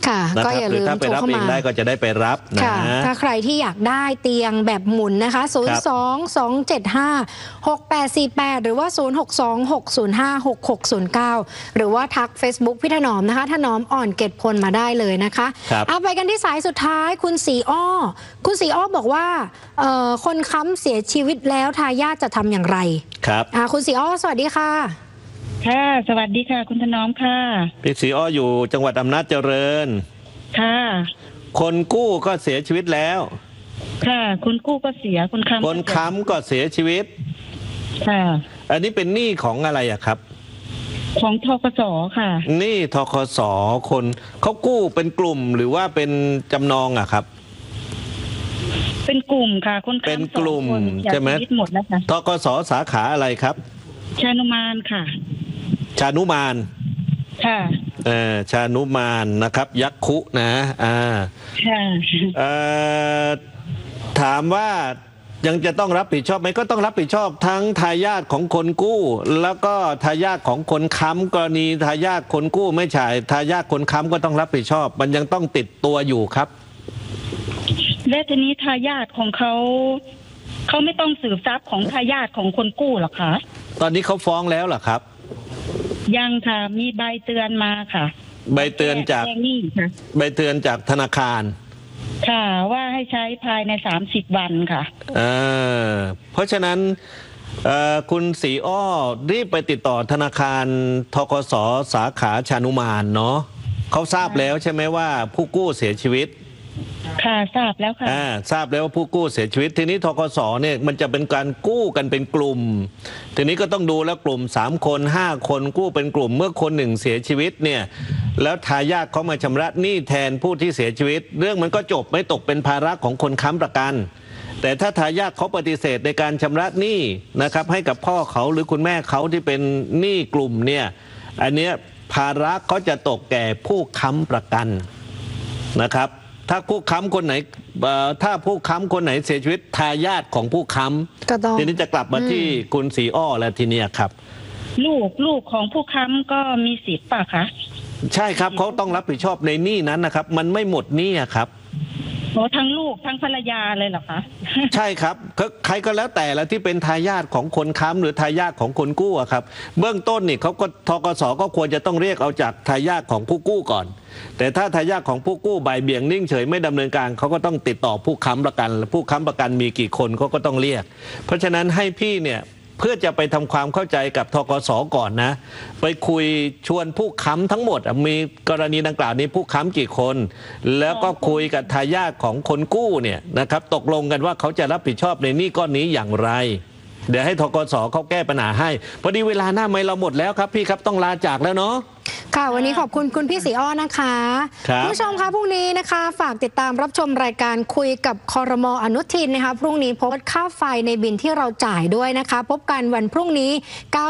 ค่ะก็อย่าลืมโทรเข้ามาได้ก็จะได้ไปรับนะถ้าใครที่อยากได้เตียงแบบหมุนนะคะ02-275-6848หรือว่า0626056609หรือว่าทัก Facebook พี่ถนอมนะคะถนอมอ่อนเกตพลมาได้เลยนะคะเอาไปกันที่สายสุดท้ายคุณสีอ้อบอกว่าคนค้ำเสียชีวิตแล้วทายาทจะทำอย่างไรครับคุณสีอ้อสวัสดีค่ะค่ะสวัสดีค่ะคุณถนอมค่ะพี่สีอ้ออยู่จังหวัดอำนาจเจริญค่ะคนกู้ก็เสียชีวิตแล้วค่ะคนกู้ก็เสียคนค้ำก็เสียชีวิตค่ะอันนี้เป็นหนี้ของอะไรอะครับของธกส.ค่ะหนี้ธกส.คนเขากู้เป็นกลุ่มหรือว่าเป็นจำนองอะครับเป็นกลุ่มค่ะคนค้ำเป็นกลุ่มใช่ไหมหมดแล้วค่ะธกส.สาขาอะไรครับชานุมานค่ะชานุมานค่ะชานุมานนะครับยักษ์คุนะค่ะถามว่ายังจะต้องรับผิดชอบไหมก็ต้องรับผิดชอบทั้งทายาทของคนกู้แล้วก็ทายาทของคนค้ำกรณีทายาทคนกู้ไม่จ่ายทายาทคนค้ำก็ต้องรับผิดชอบมันยังต้องติดตัวอยู่ครับและทีนี้ทายาทของเขาไม่ต้องสืบทรัพย์ของทายาทของคนกู้หรอคะตอนนี้เขาฟ้องแล้วเหรอครับยังค่ะมีใบเตือนมาค่ะใบเตือนจากธนาคารค่ะว่าให้ใช้ภายใน30 วันค่ะเพราะฉะนั้นคุณสีอ้อรีบไปติดต่อธนาคารธกส.สาขาชานุมานเนาะเขาทราบแล้วใช่ไหมว่าผู้กู้เสียชีวิตค่ะทราบแล้วค่ะทราบแล้วว่าผู้กู้เสียชีวิตทีนี้ธกส.เนี่ยมันจะเป็นการกู้กันเป็นกลุ่มทีนี้ก็ต้องดูแล้วกลุ่ม3 คน 5 คนกู้เป็นกลุ่มเมื่อคนหนึ่งเสียชีวิตเนี่ยแล้วทายาทเขามาชำระหนี้แทนผู้ที่เสียชีวิตเรื่องมันก็จบไม่ตกเป็นภาระของคนค้ำประกันแต่ถ้าทายาทเขาปฏิเสธในการชำระหนี้นะครับให้กับพ่อเขาหรือคุณแม่เขาที่เป็นหนี้กลุ่มเนี่ยอันเนี้ยภาระเขาจะตกแก่ผู้ค้ำประกันนะครับถ้าผู้ค้ำคนไหนเสียชีวิตทายาทของผู้ค้ำทีนี้จะกลับมาที่คุณสีอ้อแล้วทีนี้ครับลูกของผู้ค้ำก็มีสิทธิ์ป่ะคะใช่ครับเขาต้องรับผิดชอบในหนี้นั้นนะครับมันไม่หมดหนี้ครับทั้งลูกทั้งภรรยาเลยเหรอคะใช่ครับใครก็แล้วแต่ละที่เป็นทายาทของคนค้ำหรือทายาทของคนกู้ครับเบื้องต้นนี่เขาก็ธกส.ก็ควรจะต้องเรียกเอาจากทายาทของผู้กู้ก่อนแต่ถ้าทายาทของผู้กู้บ่ายเบี่ยงนิ่งเฉยไม่ดำเนินการเขาก็ต้องติดต่อผู้ค้ำประกันผู้ค้ำประกันมีกี่คนเขาก็ต้องเรียกเพราะฉะนั้นให้พี่เนี่ยเพื่อจะไปทำความเข้าใจกับธกส.ก่อนนะไปคุยชวนผู้ค้ำทั้งหมดมีกรณีดังกล่าวนี้ผู้ค้ำกี่คนแล้วก็คุยกับทายาทของคนกู้เนี่ยนะครับตกลงกันว่าเขาจะรับผิดชอบในหนี้ก้อนนี้อย่างไรเดี๋ยวให้ธกส.เขาแก้ปัญหาให้พอดีเวลาหน้าไมค์เราหมดแล้วครับพี่ครับต้องลาจากแล้วเนาะค่ะวันนี้ขอบคุณคุณพี่สีอ้อนะคะผู้ชมคะพรุ่งนี้นะคะฝากติดตามรับชมรายการคุยกับครม.อนุทินนะคะพรุ่งนี้พบค่าไฟในบินที่เราจ่ายด้วยนะคะพบกันวันพรุ่งนี้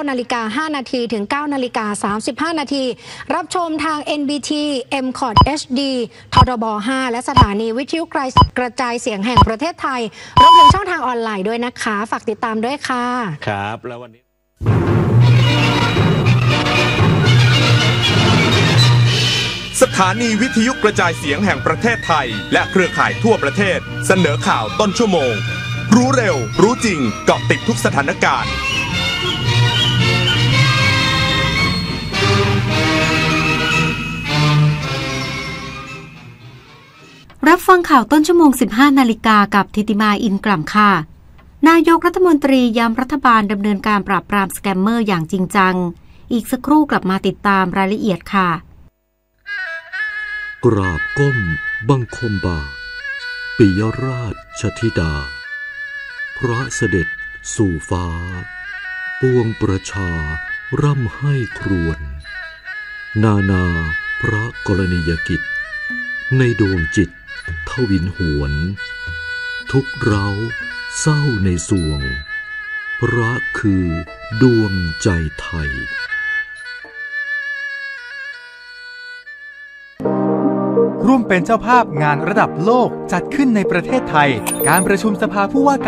9:05 น.ถึง 9:35 น.รับชมทาง NBT MCOT HD ททบ 5 และสถานีวิทยุกระจายเสียงแห่งประเทศไทยรวมถึงช่องทางออนไลน์ด้วยนะคะฝากติดตามด้วยค่ะครับแล้ววันนี้สถานีวิทยุกระจายเสียงแห่งประเทศไทยและเครือข่ายทั่วประเทศเสนอข่าวต้นชั่วโมงรู้เร็วรู้จริงเกาะติดทุกสถานการณ์รับฟังข่าวต้นชั่วโมง 15 นาฬิกากับธิติมาอินกล่ำค่ะนายกรัฐมนตรีย้ำรัฐบาลดำเนินการปราบปรามสแกมเมอร์อย่างจริงจังอีกสักครู่กลับมาติดตามรายละเอียดค่ะกราบก้มบังคมบาทปิยราชธิดาพระเสด็จสู่ฟ้าปวงประชาร่ำให้ครวญนาพระกรณียกิจในดวงจิตทวินหวนทุกเร้าเศร้าในสวงพระคือดวงใจไทยร่วมเป็นเจ้าภาพงานระดับโลกจัดขึ้นในประเทศไทยการประชุมสภาผู้ว่าการ